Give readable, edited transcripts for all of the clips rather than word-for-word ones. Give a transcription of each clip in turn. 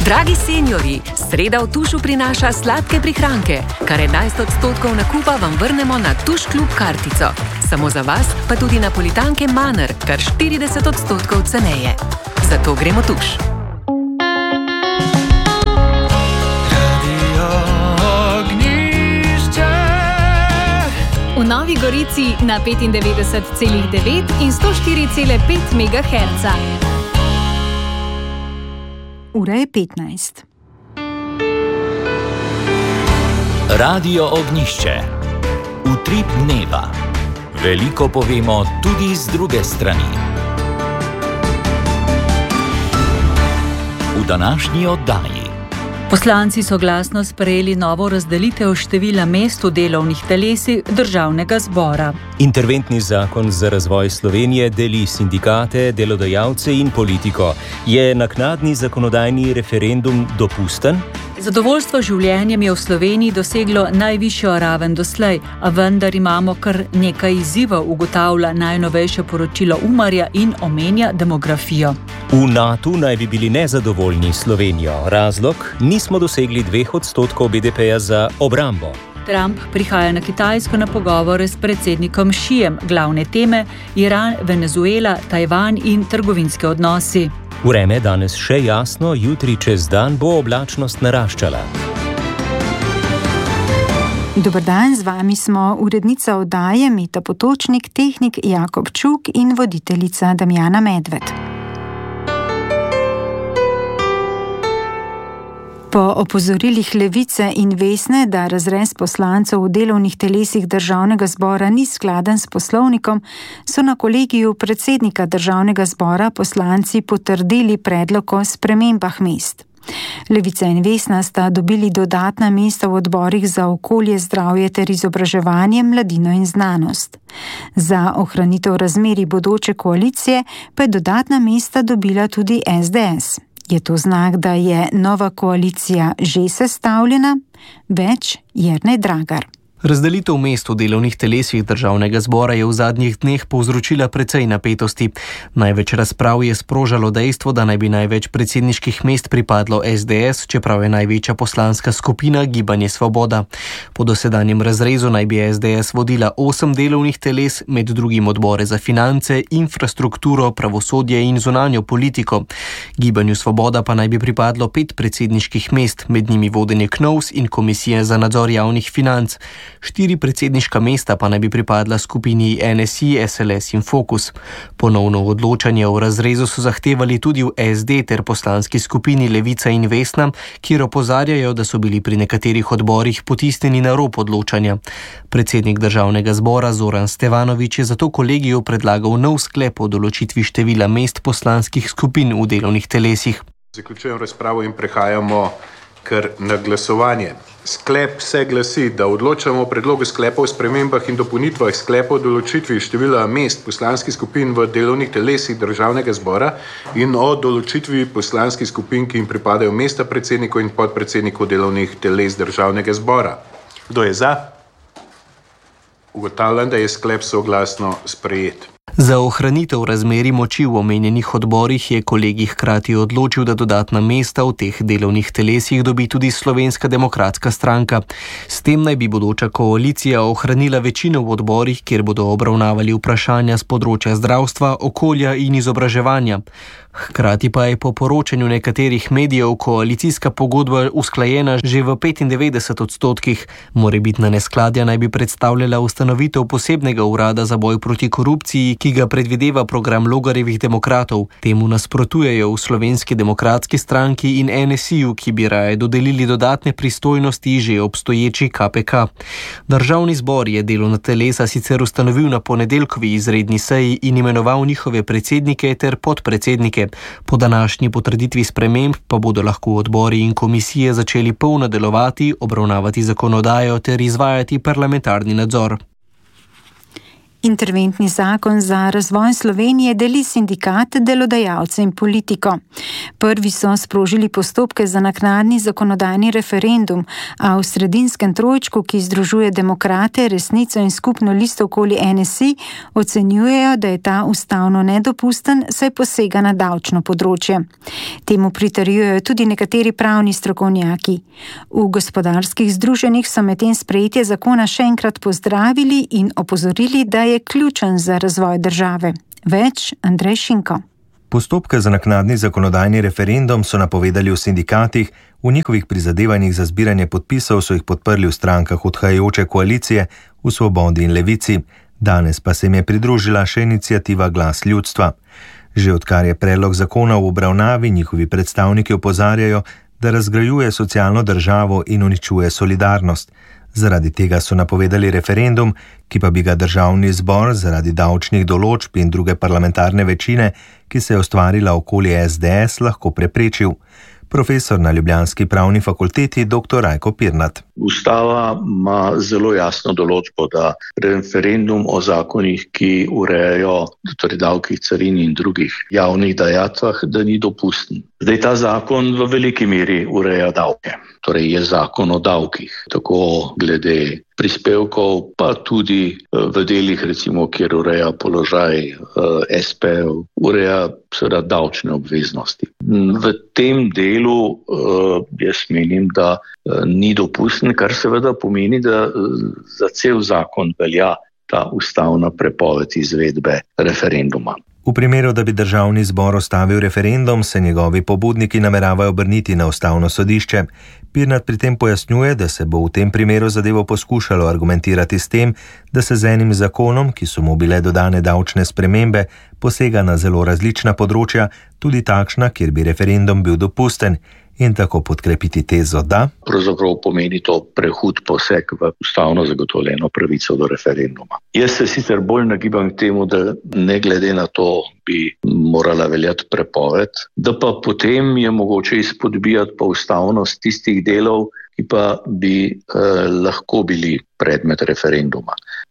Dragi seniorji, sreda v Tušu prinaša sladke prihranke. Kar 11% nakupa vam vrnemo na Tuš Klub kartico. Samo za vas pa tudi napolitanke Manner, kar 40% ceneje. Zato gremo Tuš. V Novi Gorici na 95,9 in 104,5 MHz. Ura je 15. Radio Ognjišče. Utrip dneva. Veliko povemo tudi z druge strani. V današnji oddaji. Poslanci so glasno sprejeli novo razdelitev števila mest v delovnih telesih državnega zbora. Interventni zakon za razvoj Slovenije deli sindikate, delodajalce in politiko. Je naknadni zakonodajni referendum dopusten? Zadovoljstvo življenjem je v Sloveniji doseglo najvišjo raven doslej, a vendar imamo kar nekaj izzivov, ugotavlja najnovejše poročilo Umarja in omenja demografijo. V NATO naj bi bili nezadovoljni s Slovenijo. Razlog? Nismo dosegli 2% BDP-ja za obrambo. Trump prihaja na Kitajsko na pogovore s predsednikom Xijem. Glavne teme: Iran, Venezuela, Tajvan in trgovinski odnosi. Vreme danes še jasno, jutri čez dan bo oblačnost naraščala. Dober dan, z vami smo urednica oddaje Meta Potočnik, tehnik Jakob Čuk in voditeljica Damjana Medved. Po opozorilih Levice in Vesne, da razrez poslancev v delovnih telesih državnega zbora ni skladen s poslovnikom, so na kolegiju predsednika državnega zbora poslanci potrdili predlog o spremembah mest. Levica in Vesna sta dobili dodatna mesta v odborih za okolje, zdravje ter izobraževanje, mladino in znanost. Za ohranitev razmerij bodoče koalicije pa je dodatna mesta dobila tudi SDS. Je to znak, da je nova koalicija že sestavljena? Več Jernej Dragar. Razdelitev mest v delovnih telesih državnega zbora je v zadnjih dneh povzročila precej napetosti. Največ razprav je sprožalo dejstvo, da naj bi največ predsedniških mest pripadlo SDS, čeprav je največja poslanska skupina Gibanje Svoboda. Po dosedanjem razrezu naj bi SDS vodila 8 delovnih teles, med drugim odbore za finance, infrastrukturo, pravosodje in zunanjo politiko. Gibanju Svoboda pa naj bi pripadlo 5 predsedniških mest, med njimi vodenje KNOVS in Komisije za nadzor javnih financ. 4 predsedniška mesta pa naj bi pripadla skupini NSI, SLS in Fokus. Ponovno odločanje o razrezu so zahtevali tudi v SD ter poslanski skupini Levica in Vesna, kjer opozarjajo, da so bili pri nekaterih odborih potisnjeni na rob odločanja. Predsednik državnega zbora Zoran Stevanović je zato kolegiju predlagal nov sklep o določitvi števila mest poslanskih skupin v delovnih telesih. Zaključujem razpravo in prehajamo kar na glasovanje. Sklep se glasi, da odločamo o predlogu sklepa o spremembah in dopolnitvah sklepa o določitvi števila mest poslanskih skupin v delovnih telesih državnega zbora in o določitvi poslanskih skupin, ki jim pripadajo mesta predsednikov in podpredsednikov delovnih teles državnega zbora. Kdo je za? Ugotavljam, da je sklep soglasno sprejet. Za ohranitev razmerij moči v omenjenih odborih je kolegij hkrati odločil, da dodatna mesta v teh delovnih telesih dobi tudi Slovenska demokratska stranka. S tem naj bi bodoča koalicija ohranila večino v odborih, kjer bodo obravnavali vprašanja z področja zdravstva, okolja in izobraževanja. Hkrati pa je po poročanju nekaterih medijev koalicijska pogodba usklajena že v 95%. Morebitna neskladja naj bi predstavljala ustanovitev posebnega urada za boj proti korupciji, ki ga predvideva program Logarjevih demokratov. Temu nasprotujejo v Slovenski demokratski stranki in NSI-ju, ki bi raje dodelili dodatne pristojnosti že obstoječi KPK. Državni zbor je delovna telesa sicer ustanovil na ponedeljkovi izredni seji in imenoval njihove predsednike ter podpredsednike. Po današnji potrditvi sprememb pa bodo lahko odbori in komisije začeli polno delovati, obravnavati zakonodajo ter izvajati parlamentarni nadzor. Interventni zakon za razvoj Slovenije deli sindikat, delodajalce in politiko. Prvi so sprožili postopke za naknadni zakonodajni referendum, a v sredinskem trojčku, ki združuje demokrate, Resnico in skupno listo okoli NSI, ocenjujejo, da je ta ustavno nedopusten, saj posega na davčno področje. Temu pritrjujejo tudi nekateri pravni strokovnjaki. V gospodarskih združenjih so medtem sprejetje zakona še enkrat pozdravili in opozorili, da je ključen za razvoj države. Več Andrej Šinko. Postopke za naknadni zakonodajni referendum so napovedali v sindikatih, v njihovih prizadevanjih za zbiranje podpisov so jih podprli v strankah odhajajoče koalicije v Svobodi in Levici. Danes pa se jim je pridružila še iniciativa Glas ljudstva. Že odkar je predlog zakona v obravnavi, njihovi predstavniki opozarjajo, da razgrajuje socialno državo in uničuje solidarnost. Zaradi tega so napovedali referendum, ki pa bi ga državni zbor zaradi davčnih določb in druge parlamentarne večine, ki se je ustvarila okoli SDS, lahko preprečil. Profesor na ljubljanski pravni fakulteti dr. Rajko Pirnat. Ustava ima zelo jasno določbo, da referendum o zakonih, ki urejajo torej davkih, carin in drugih javnih dajatvah, da ni dopusten. Zdaj ta zakon v veliki meri ureja davke, torej je zakon o davkih, tako glede prispevkov, pa tudi v delih, recimo, kjer ureja položaj SP-ev, ureja seveda davčne obveznosti. V tem delu jaz menim, da ni dopusten, kar seveda pomeni, da za cel zakon velja ta ustavna prepoved izvedbe referenduma. V primeru, da bi državni zbor ustavil referendum, se njegovi pobudniki nameravajo obrniti na ustavno sodišče. Pirnat pri tem pojasnjuje, da se bo v tem primeru zadevo poskušalo argumentirati s tem, da se z enim zakonom, ki so mu bile dodane davčne spremembe, posega na zelo različna področja, tudi takšna, kjer bi referendum bil dopusten, in tako podkrepiti tezo, da pravzaprav pomeni to prehud poseg v ustavno zagotovljeno pravico do referenduma. Jaz se sicer bolj nagibam k temu, da ne glede na to bi morala veljati prepoved, da pa potem je mogoče izpodbijati pa ustavnost tistih delov, ki pa bi lahko bili predmet referenduma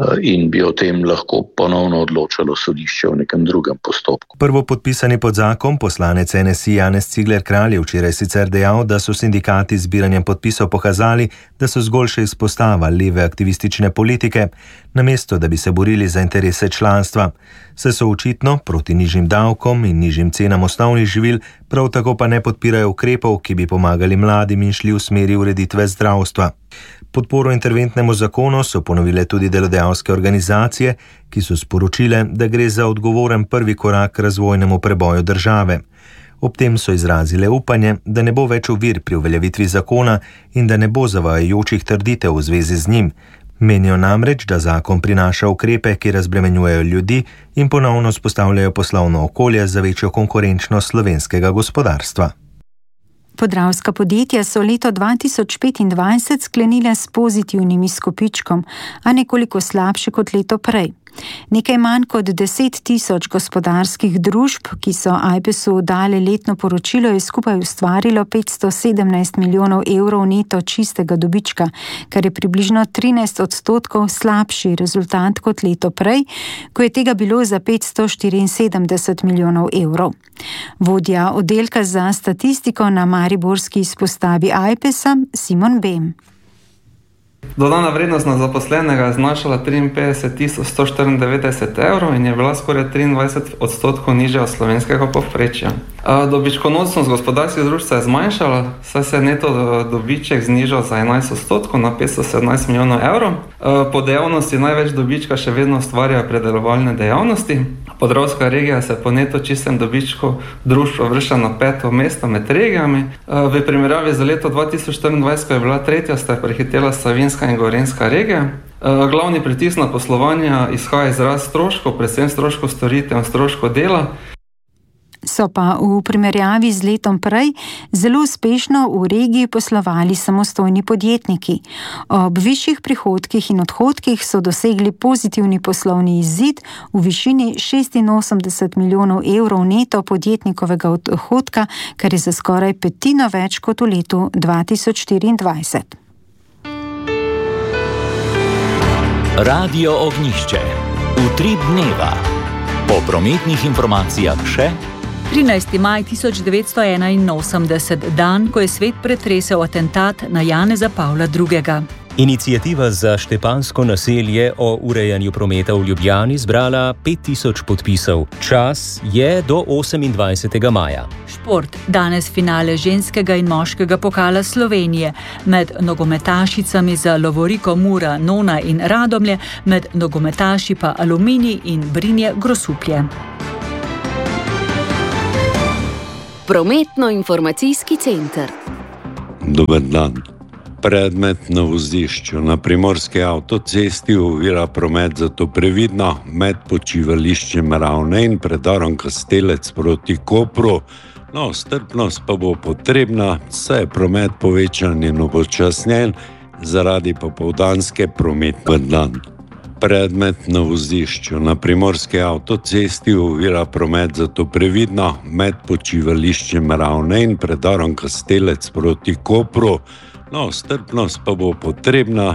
in bi o tem lahko ponovno odločalo sodišče v nekem drugem postopku. Prvo podpisani pod zakon, poslanec NSI Janez Cigler Kralj, je včeraj sicer dejal, da so sindikati z zbiranjem podpisov pokazali, da so zgolj še izpostava leve aktivistične politike, namesto da bi se borili za interese članstva. Se so očitno proti nižjim davkom in nižjim cenam osnovnih živil, prav tako pa ne podpirajo ukrepov, ki bi pomagali mladim in šli v smeri ureditve zdravstva. Podporo interventnemu zakonu so ponovile tudi delodajalske organizacije, ki so sporočile, da gre za odgovoren prvi korak k razvojnemu preboju države. Ob tem so izrazile upanje, da ne bo več ovir pri uveljavitvi zakona in da ne bo zavajajočih trditev v zvezi z njim. Menijo namreč, da zakon prinaša ukrepe, ki razbremenjujejo ljudi in ponovno vzpostavljajo poslovno okolje za večjo konkurenčnost slovenskega gospodarstva. Podravska podjetja so leto 2025 sklenile s pozitivnim izkupičkom, a nekoliko slabše kot leto prej. Nekaj manj kot 10 000 gospodarskih družb, ki so AJPES-u dale letno poročilo, je skupaj ustvarilo 517 milijonov evrov neto čistega dobička, kar je približno 13% slabši rezultat kot leto prej, ko je tega bilo za 574 milijonov evrov. Vodja oddelka za statistiko na mariborski izpostavi AJPES-a Simon Bem. Dodana vrednost na zaposlenega je znašala 53 194 evrov in je bila skoraj 23% nižja od slovenskega povprečja. Dobičkonosnost gospodarskih družb se je zmanjšala, saj se je neto dobiček znižal za 11% na 517 milijonov evrov. Po dejavnosti največ dobička še vedno ustvarjajo predelovalne dejavnosti. Podravska regija se po neto čistem dobičku družb uvršča na 5. mesto med regijami. V primerjavi za leto 2024, ko je bila tretja, sta prehitela Savinjska in Gorenjska regija. Glavni pritisk na poslovanje izhaja iz rast stroškov, predvsem stroškov storitev in stroškov dela. So pa v primerjavi z letom prej zelo uspešno v regiji poslovali samostojni podjetniki. Ob višjih prihodkih in odhodkih so dosegli pozitivni poslovni izid v višini 86 milijonov evrov neto podjetnikovega odhodka, kar je za skoraj petino več kot v letu 2024. Radio Ognjišče. Utrip dneva. Po prometnih informacijah še 13. maj 1981, dan, ko je svet pretresel atentat na Janeza Pavla II. Iniciativa za Štepansko naselje o urejanju prometa v Ljubljani zbrala 5000 podpisov. Čas je do 28. maja. Šport. Danes finale ženskega in moškega pokala Slovenije. Med nogometašicami za Lovoriko Mura, Nona in Radomlje, med nogometaši pa Aluminij in Brinje Grosuplje. Prometno-informacijski center. Dober dan. Predmet na vozišču na Primorski avtocesti ovira promet, zato previdno med počivališčem Ravne in predorom Kastelec proti Kopru. No, strpnost pa bo potrebna, saj je promet povečan in upočasnjen zaradi popoldanske prometne dan. Predmet na vozišču na Primorski avtocesti ovira promet, zato previdno med počivališčem Ravne in predorom Kastelec proti Kopru. No, strpnost pa bo potrebna,